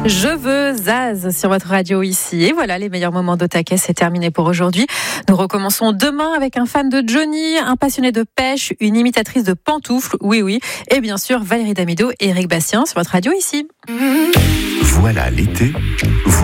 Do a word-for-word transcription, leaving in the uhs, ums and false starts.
Je veux Zaz sur votre radio ici. Et voilà, les meilleurs moments d'Au-Taquet, c'est terminé pour aujourd'hui. Nous recommençons demain avec un fan de Johnny, un passionné de pêche, une imitatrice de pantoufles, oui oui, et bien sûr Valérie Damido et Eric Bastien sur votre radio ici. Voilà l'été. Voilà